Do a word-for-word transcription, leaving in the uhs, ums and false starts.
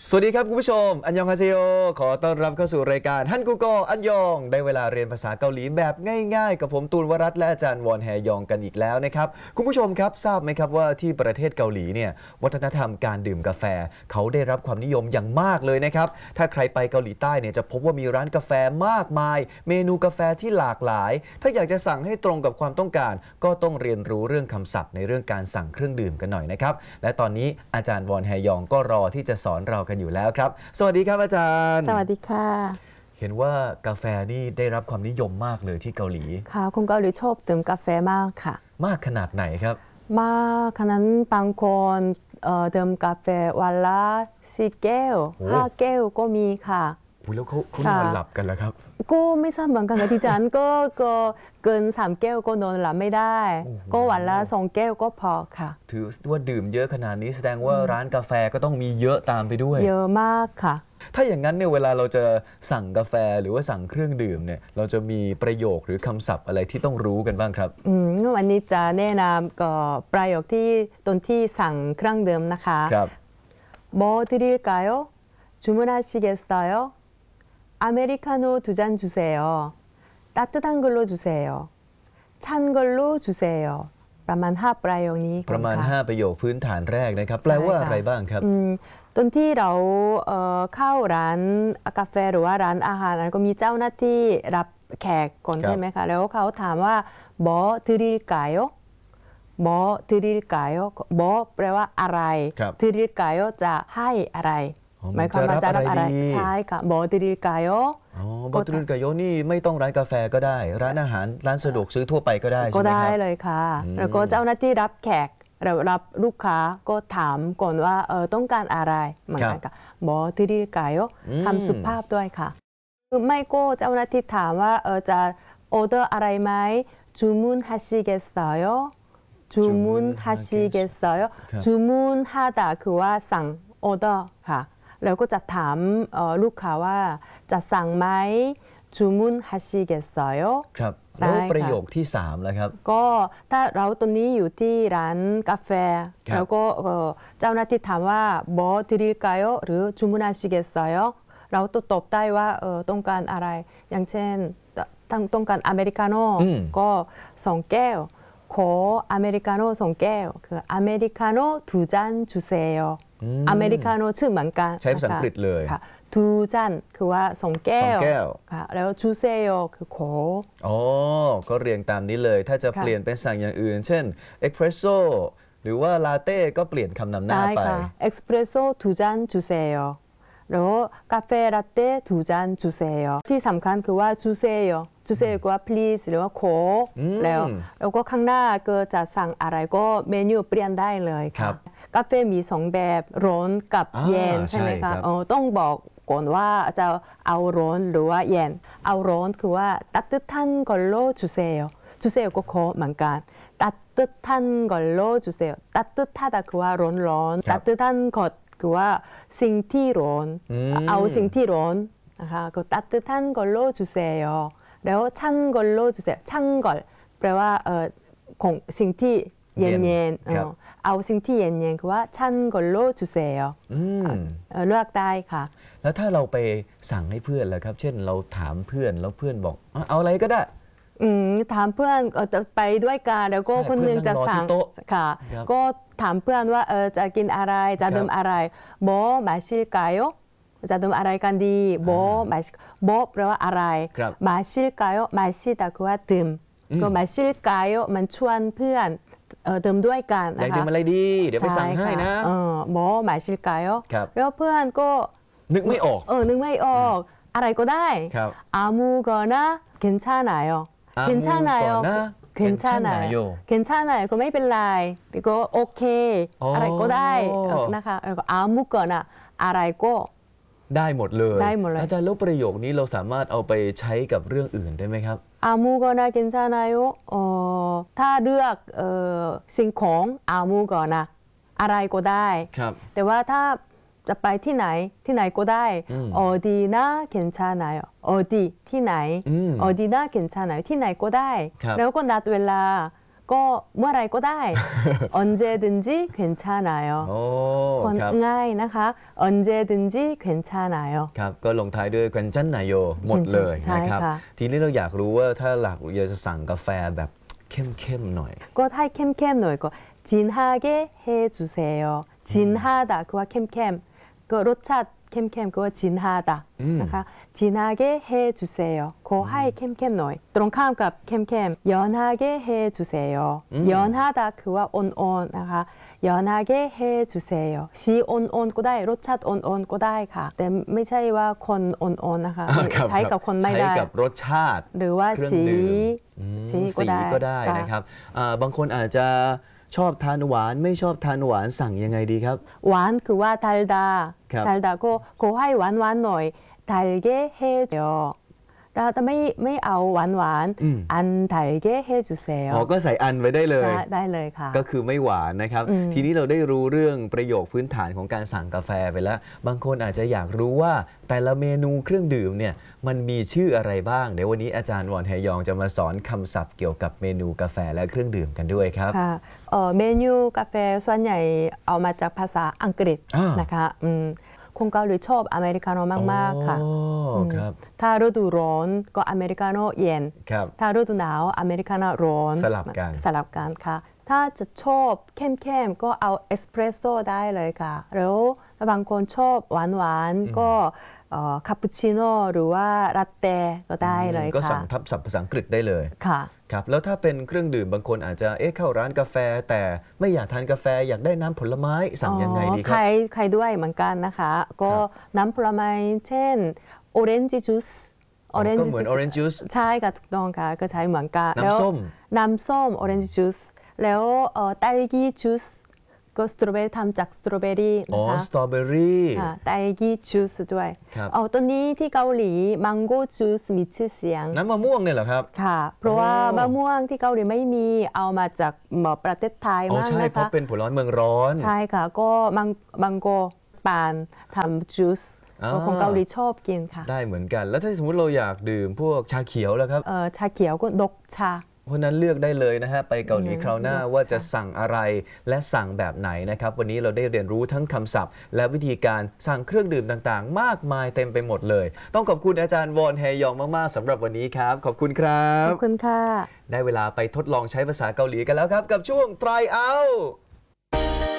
สวัสดีครับคุณผู้ชมอันยองฮาเซโยขอต้อนรับเข้าสู่รายการฮันกูโกอันยองได้เวลาเรียนภาษาเกาหลีแบบง่ายๆกับผมตูนวรัตน์และอาจารย์วอนแฮยองกันอีกแล้วนะครับคุณผู้ชมครับทราบไหมครับว่าที่ประเทศเกาหลีเนี่ยวัฒนธรรมการดื่มกาแฟเขาได้รับความนิยมอย่างมากเลยนะครับถ้าใครไปเกาหลีใต้เนี่ยจะพบว่ามีร้านกาแฟมากมายเมนูกาแฟที่หลากหลายถ้าอยากจะสั่งให้ตรงกับความต้องการก็ต้องเรียนรู้เรื่องคำศัพท์ในเรื่องการสั่งเครื่องดื่มกันหน่อยนะครับและตอนนี้อาจารย์วอนแฮยองก็รอที่จะสอนเรากันอยู่แล้วครับสวัสดีครับอาจารย์สวัสดีค่ะเห็นว่ากาแฟนี่ได้รับความนิยมมากเลยที่เกาหลีค่ะคนเกาหลีชอบดื่มกาแฟมากค่ะมากขนาดไหนครับมากขนาดบางคนดื่มกาแฟวันละสี่แก้วห้าแก้วก็มีค่ะแล้วเขาเขานอนหลับกันแล้วครับก็ไม่ทราบเหมือนกันนะที่ฉันก็ก็เกินสามแก้วก็นอนหลับไม่ได้ก็วันละสองแก้วก็พอค่ะถือว่าดื่มเยอะขนาดนี้แสดงว่าร้านกาแฟก็ต้องมีเยอะตามไปด้วยเยอะมากค่ะถ้าอย่างนั้นเนี่ยเวลาเราจะสั่งกาแฟหรือว่าสั่งเครื่องดื่มเนี่ยเราจะมีประโยคหรือคำศัพท์อะไรที่ต้องรู้กันบ้างครับอืมวันนี้จะแนะนำก็ประโยคที่ตอนที่สั่งเครื่องดื่มนะคะครับ 뭐드릴까요주문하시겠어요아메리카노두잔주세요따뜻한걸로주세요찬걸로주세요ประมาณห้าประโยคนี้ประมาณห้าประโยคพื้นฐานแรกนะครับแปลว่าอะไรบ้างครับตอนที่เราเข้าร้านกาแฟหรือว่าร้านอาหารก็มีเจ้าหน้าที่รับแขกก่อนใช่ไหมคะแล้วเขาถามว่า뭐드릴까요뭐드릴까요 뭐แปลว่าอะไร드릴까요จะให้อะไรหมายความว่าจะรับอะไรใช่ค่ะ뭐드릴까요 อ๋อ뭐드릴까요นี่ไม่ต้องร้านกาแฟก็ได้ร้านอาหารร้านสะดวกซื้อทั่วไปก็ได้ใช่ไหมครับก็ได้เลยค่ะแล้วก็เจ้าหน้าที่รับแขกเรารับลูกค้าก็ถามก่อนว่าเออต้องการอะไรเหมือนกันค่ะ뭐드릴까요คำสุภาพด้วยค่ะไม่ก็เจ้าหน้าที่ถามว่าเออจะออเดอร์อะไรไหม주문하시겠어요 주문하시겠어요 주문하다คือว่าสั่งออเดอร์ค่ะแล้วก็จะถามลูกค้าว่าจะสั่งไหม주문하시겠어요 ครับแล้วประโยคที่สามแล้วครับก็ถ้าเราตอนนี้อยู่ที่ร้านกาแฟแล้วก็เจ้าหน้าที่ถามว่า뭐드릴까요หรือ주문하시겠어요เราตอบได้ว่าเออต้องการอะไรอย่างเช่นต้องการอเมริกาโน่ก็สองแก้วขออเมริกาโน่สองแก้วคืออเมริกาโน่ทูจันจูเซโยอเมริกาโน่ชื่อเหมือนกันใช้ภาษาอังกฤษเลยค่ะทูจันคือว่าสองแก้วค่ะแล้วจูเซโยคือขออ๋อก็เรียงตามนี้เลยถ้าจะเปลี่ยนเป็นสั่งอย่างอื่นเช่นเอ็กเพรสโซ่หรือว่าลาเต้ก็เปลี่ยนคำนำหน้าไปเอ็กเพรสโซ่ทูจันจูเซโยแล้วกาแฟลาเต้ทูจันจูเซโยที่สำคัญคือว่าจูเซโยจูเซโยก็ว่า please หรือว่าขอแล้วแล้วก็ข้างหน้าก็จะสั่งอะไรก็เมนูเปลี่ยนได้เลยค่ะกาแฟมีสองแบบร้อนกับเย็นใช่ไหมคะต้องบอกก่อนว่าจะเอาร้อนหรือว่าเย็นเอาร้อนคือว่าตัดทันก่อนโลจูเซโยจูเซโยก็ขอเหมือนกันตัดทันก่อนโลจูเซโยตัดทันคือว่าร้อนร้อนตัดทันก่อนคือว่าสิ่งที่ร้อนเอาสิ่งที่ร้อนนะคะก็ตัดทันก่อนโลจูเซโยแล้วชั่นก่อนโลจูเซโยชั่นก่อนแปลว่าเออของสิ่งที่เย็นเย็นเอาสิ่งที่เย็นเย็นคือว่าชั่นก่อนโลจูเซโยเลือกได้ค่ะแล้วถ้าเราไปสั่งให้เพื่อนล่ะครับเช่นเราถามเพื่อนแล้วเพื่อนบอกเอาอะไรก็ได้ถามเพื่อนไปด้วยกันแล้วก็คนหนึ่งจะสั่งค่ะก็ถามเพื่อนว่าเออจะกินอะไรจะดื่มอะไรโบมาชิกายโยจะดื่มอะไรกันดีโบมาชิโบแปลว่าอะไรมาชิกายโยมาชิตะคือว่าดื่มก็มาชิกายโยมันชวนเพื่อนดื่มด้วยกันนะคะอยากดื่มอะไรดีเดี๋ยวไปสั่งให้นะโบมาชิกายโยแล้วเพื่อนก็นึกไม่ออกเออนึกไม่ออกอะไรก็ได้อามูก็นะ괜찮아요 괜찮아요. 괜찮아요. 괜찮아요. 그ไม่เป็นไรก็โอเคอะไรก็ได้นะคะ아무거나อะไรก็ได้หมดเลยได้หมดเลยอาจารย์แล้วประโยคนี้เราสามารถเอาไปใช้กับเรื่องอื่นได้ไหมครับ 아무거나 괜찮아요. 어, ถ้าเลือกเอ่อสิ่งของ아무거나อะไรก็ได้แต่ว่าถ้าจะไปที่ไหนที่ไหนก็ได้어디나 괜찮아요. 어디ที่ไหน어디나 괜찮아요.ที่ไหนก็ได้แล้วก็นัดเวลาก็เมื่อไรก็ได้ 언제든지 괜찮아요 โอ้คนครับง่ายนะคะ 언제든지 괜찮아요 ครับก็ลงท้ายด้วยกันจันนายโยหมดเลยใช่นะครับค่ะทีนี้เราอยากรู้ว่าถ้าหลักอยากจะสั่งกาแฟแบบเข้มๆหน่อยก็ให้เข้มๆหน่อยก็진하게 해주세요. 진하다 그와 캠캠 그 로차 캠캠 그와 진하다 음. นะคะ 진하게 해주세요. 그 하이 캠캠 너이 ตรงข้ามกับ 캠캠 연하게 해주세요. 음. 연하다 그와 온온 นะคะ 연하게 해주세요. 시 온온 ก็ได้รสชาติ 온온 ก็ได้ค่ะ แต่ไม่ใช่ว่าคน 온온 นะคะครับใช้กับคนไม่ใช้ได้กับรสชาติหรือว่าเครื่องสีดื่มอืมสีก็สีได้ก็ได้ค่ะนะครับอ่าบางคนอาจจะชอบทานหวานไม่ชอบทานหวานสั่งยังไงดีครับหวานคือว่า 달다 ครับ 달다ก็ขอให้หวานหวานหน่อย 달게 해줘요 แต่แต่ไม่ไม่เอาหวานหวานอืมอัน 달게 해주세요 อ๋อก็ใส่อันไว้ได้เลยได้ได้เลยค่ะก็คือไม่หวานนะครับอืมทีนี้เราได้รู้เรื่องประโยคพื้นฐานของการสั่งกาแฟไปแล้ว บางคนอาจจะอยากรู้ว่าแต่ละเมนูเครื่องดื่มเนี่ยมันมีชื่ออะไรบ้าง เดี๋ยววันนี้อาจารย์วอนแฮยองจะมาสอนคำศัพท์เกี่ยวกับเมนูกาแฟและเครื่องดื่มกันด้วยครับค่ะเอ่อเมนูกาแฟส่วนใหญ่เอามาจากภาษาอังกฤษอ่านนะคะอืมคนเกาหลีชอบอเมริกาโน่มากๆค่ะอ๋อมครับถ้าฤดูร้อนก็อเมริกาโน่เย็นครับถ้าฤดูหนาวอเมริกาโน่ร้อนสลับกันสลับกันค่ะ ถ้าจะชอบเข้มๆก็เอาเอสเปรสโซ่ได้เลยค่ะ แล้วบางคนชอบหวานๆก็เอ่อคาปูชิโน่หรือว่าลาเต้ก็ได้เลยก็ค่ะสั่งทับศัพท์ภาษาอังกฤษได้เลยค่ะครับแล้วถ้าเป็นเครื่องดื่มบางคนอาจจะเอ๊ะเข้าร้านกาแฟ แต่ไม่อยากทานกาแฟอยากได้น้ำผลไม้สั่งยังไงดีคใครัรบใครด้วยเหมือนกันนะคะ ก็ครับน้ำผลไม้เช่นโอเรนจ e จูสอ๋อก็เหมือน orange juice ใช่ค่ะถูกต้องค่ะก็ใช้เหมือนกันน้ำแล้วส้มน้ำส้ม orange juice แล้วเอ่อ딸기 juice ก็สตรอเบอรี่ทำจากสตรอเบอรี่อ๋นะอคะสตรอเบอรี่ค่ะ딸기 juice ด้วยครับเอาตัวนี้ที่เกาหลีมังโก้ juice มีชื่อเสียงน้ำมะม่วงเนี่ยเหรอครับค่ะ เพราะว่าอ๋อมะม่วงที่เกาหลีไม่มีเอามาจากเอ่อประเทศไทยอ๋อมากใช่นะเพราะคะเป็นผลไม้เมืองร้อนใช่ค่ะ ก็มังมังโกปานทำจูสอ่าคนเกาหลีชอบกินค่ะได้เหมือนกัน แล้วถ้าสมมติเราอยากดื่มพวกชาเขียวแล้วครับเอ่อชาเขียวก็ดกชาเพราะฉะนั้นเลือกได้เลยนะฮะไปเกาหลีอืมคราวหน้าเลือกว่าจะใช่สั่งอะไรและสั่งแบบไหนนะครับวันนี้เราได้เรียนรู้ทั้งคำศัพท์ และวิธีการสั่งเครื่องดื่มต่างๆ มากมายเต็มไปหมดเลย ต้องขอบคุณอาจารย์วอนแฮยองมากๆสำหรับวันนี้ครับ ขอบคุณครัขบอบคุณค่ะได้เวลาไปทดลองใช้ภาษาเกาหลีกันแล้วครับ กับช่วง try out